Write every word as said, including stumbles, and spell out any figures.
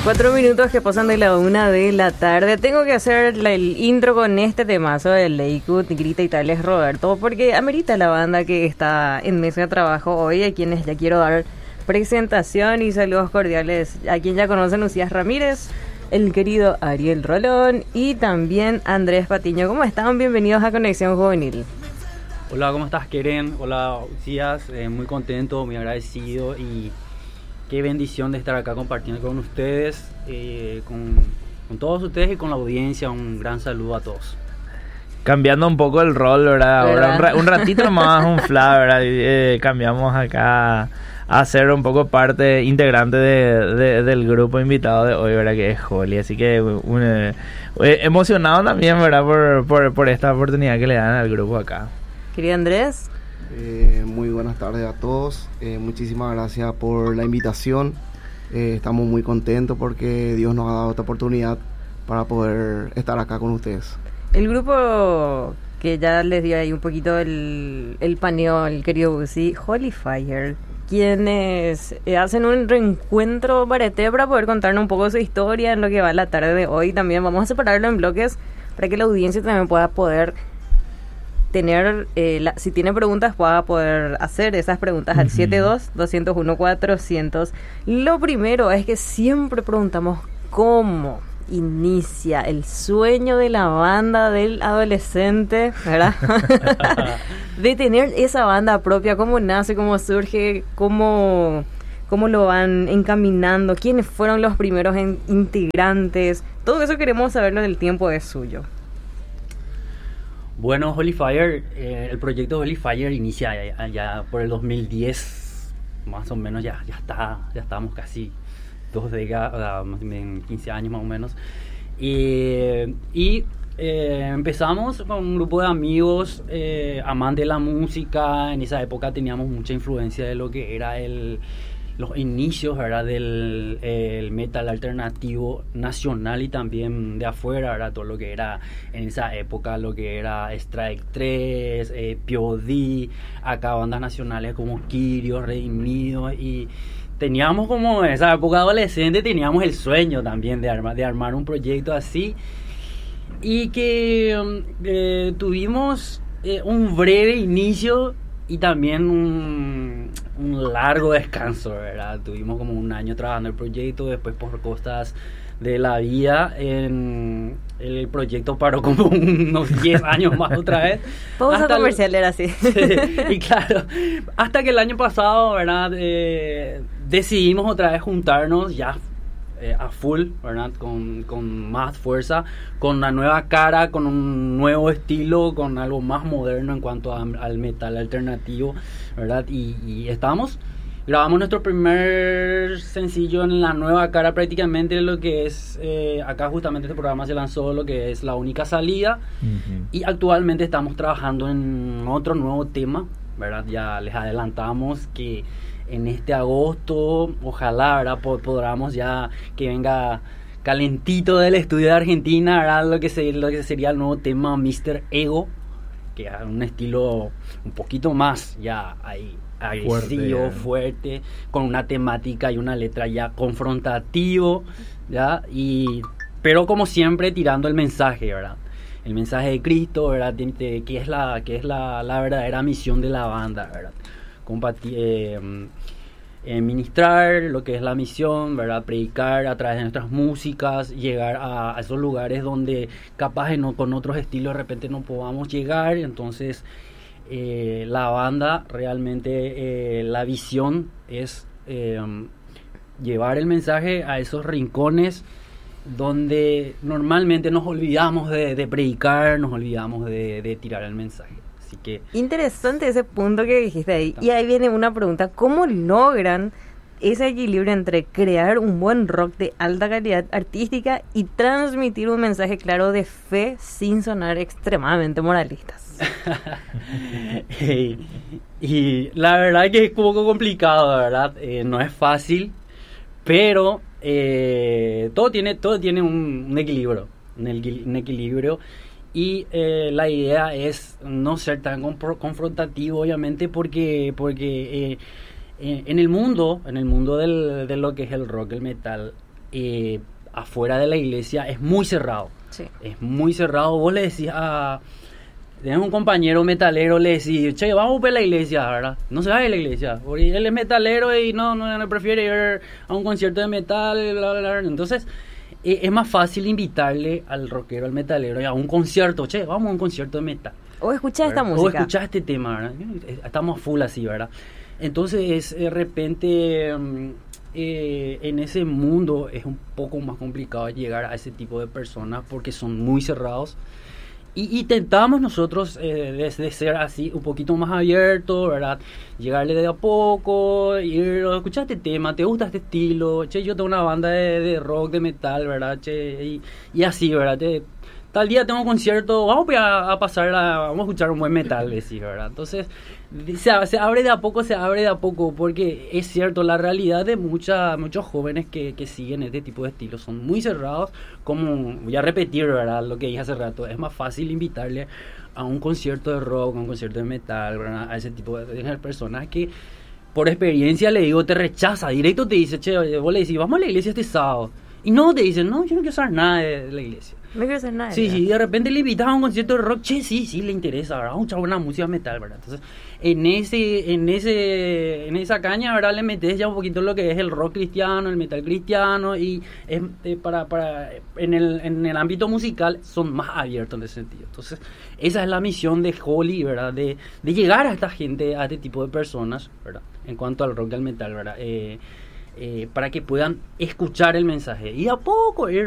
Cuatro minutos que pasan de la una de la tarde. Tengo que hacer la, el intro con este temazo de Lakewood, Grita y Tales Roberto, porque amerita la banda que está en mesa de trabajo hoy, a quienes ya quiero dar presentación y saludos cordiales. A quien ya conocen, Lucías Ramírez, el querido Ariel Rolón y también Andrés Patiño. ¿Cómo están? Bienvenidos a Conexión Juvenil. Hola, ¿cómo estás, Keren? Hola, Lucías. Eh, muy contento, muy agradecido y qué bendición de estar acá compartiendo con ustedes, eh, con, con todos ustedes y con la audiencia. Un gran saludo a todos. Cambiando un poco el rol, ¿verdad? Ahora ¿verdad? un, ra- un ratito más, un fla, ¿verdad? Y, eh, cambiamos acá a ser un poco parte integrante de, de, del grupo invitado de hoy, ¿verdad? Que es Holly. Así que un, eh, emocionado también, ¿verdad? Por, por, por esta oportunidad que le dan al grupo acá. Querido Andrés. Eh, muy buenas tardes a todos, eh, muchísimas gracias por la invitación. Eh, estamos muy contentos porque Dios nos ha dado esta oportunidad para poder estar acá con ustedes. El grupo que ya les dio ahí un poquito el, el paneo, el querido Busi, Holy Fire, quienes eh, hacen un reencuentro barete para poder contarnos un poco de su historia en lo que va la tarde de hoy. También vamos a separarlo en bloques para que la audiencia también pueda poder tener, eh, la, si tiene preguntas, pueda poder hacer esas preguntas uh-huh. al siete dos, dos cero uno, cuatrocientos. Lo primero es que siempre preguntamos cómo inicia el sueño de la banda del adolescente, ¿verdad? De tener esa banda propia, cómo nace, cómo surge, cómo, cómo lo van encaminando, quiénes fueron los primeros en, integrantes. Todo eso queremos saberlo, del tiempo es suyo. Bueno, Holy Fire, eh, el proyecto Holy Fire inicia ya, ya por el dos mil diez, más o menos ya, ya está, ya estamos casi dos décadas, uh, quince años más o menos. Y, y eh, empezamos con un grupo de amigos eh, amantes de la música. En esa época teníamos mucha influencia de lo que era el... los inicios, ¿verdad? Del el metal alternativo nacional y también de afuera, ¿verdad? Todo lo que era en esa época, lo que era Strike tres, eh, P O D, acá bandas nacionales como Kyrios, Redimidos, y teníamos como en esa época adolescente, teníamos el sueño también de armar, de armar un proyecto así, y que eh, tuvimos eh, un breve inicio y también un, un largo descanso, ¿verdad? Tuvimos como un año trabajando el proyecto, después por cosas de la vida, en el proyecto paró como unos diez años más otra vez. Pausa hasta comercial, el, era así. Sí, y claro, hasta que el año pasado, ¿verdad? Eh, decidimos otra vez juntarnos ya Eh, a full, ¿verdad? Con, con más fuerza, con una nueva cara, con un nuevo estilo, con algo más moderno en cuanto a, al metal alternativo, ¿verdad? Y, y estamos, grabamos nuestro primer sencillo en la nueva cara prácticamente, lo que es, eh, acá justamente este programa se lanzó lo que es La Única Salida, uh-huh. Y actualmente estamos trabajando en otro nuevo tema, ¿verdad? Ya les adelantamos que en este agosto, ojalá, ¿verdad? Podamos ya que venga calentito del estudio de Argentina, ¿verdad? Lo que, se, lo que sería el nuevo tema míster Ego, que es un estilo un poquito más ya ahí agresivo, fuerte, fuerte, con una temática y una letra ya confrontativo, ¿ya? Y, pero como siempre tirando el mensaje, ¿verdad? El mensaje de Cristo, ¿verdad? De, de, que es, la, que es la, la verdadera misión de la banda, ¿verdad? Compati- eh, eh, ministrar lo que es la misión, ¿verdad? Predicar a través de nuestras músicas, llegar a, a esos lugares donde capaz no, con otros estilos de repente no podamos llegar. Entonces eh, la banda realmente, eh, la visión es eh, llevar el mensaje a esos rincones donde normalmente nos olvidamos de, de predicar, nos olvidamos de, de tirar el mensaje. Así que interesante ese punto que dijiste ahí. Y ahí viene una pregunta: ¿cómo logran ese equilibrio entre crear un buen rock de alta calidad artística y transmitir un mensaje claro de fe sin sonar extremadamente moralistas? y, y la verdad que es un poco complicado, ¿verdad? Eh, no es fácil, pero eh, todo tiene todo tiene un, un equilibrio, un, un equilibrio. Y eh, la idea es no ser tan compro- confrontativo, obviamente, porque porque eh, eh, en el mundo, en el mundo del, de lo que es el rock, el metal, eh, afuera de la iglesia es muy cerrado. Sí. Es muy cerrado. Vos le decís a... Tenés un compañero metalero, le decís, che, vamos a la iglesia, ¿verdad? No se va a la iglesia, porque él es metalero y no, no, no prefiere ir a un concierto de metal, bla, bla, bla. Entonces, eh, es más fácil invitarle al rockero, al metalero, a un concierto, che, vamos a un concierto de metal. O escuchá esta ¿verdad? música. O escuchá este tema, ¿verdad? Estamos full así, ¿verdad? Entonces, de repente, eh, en ese mundo es un poco más complicado llegar a ese tipo de personas porque son muy cerrados. Y intentamos nosotros eh, de, de ser así un poquito más abiertos, ¿verdad? Llegarle de a poco, ir a escuchar este tema, ¿te gusta este estilo? Che, yo tengo una banda de, de rock, de metal, ¿verdad? Che, y, y así, ¿verdad? Te, tal día tengo un concierto, vamos a, a pasar, a, vamos a escuchar un buen metal, decir, ¿verdad? Entonces, se, se abre de a poco, se abre de a poco, porque es cierto, la realidad de mucha, muchos jóvenes que, que siguen este tipo de estilos son muy cerrados, como, voy a repetir, ¿verdad? Lo que dije hace rato, es más fácil invitarle a un concierto de rock, a un concierto de metal, ¿verdad? A ese tipo de, de personas que, por experiencia, le digo, te rechaza, directo te dice, che, vos le decís, vamos a la iglesia este sábado, y no te dicen, no, yo no quiero saber nada de, de la iglesia. No quiero hacer nada. Sí, sí, de repente le invitas a un concierto de rock, che, sí, sí, le interesa, ¿verdad? Vamos a echar buena música metal, ¿verdad? Entonces, en ese, en ese, en esa caña, ¿verdad? Le metes ya un poquito lo que es el rock cristiano, el metal cristiano, y es, eh, para, para, en el, en el ámbito musical son más abiertos en ese sentido. Entonces, esa es la misión de Holy, ¿verdad? De, de llegar a esta gente, a este tipo de personas, ¿verdad? En cuanto al rock y al metal, ¿verdad? Eh, eh, para que puedan escuchar el mensaje y a poco ir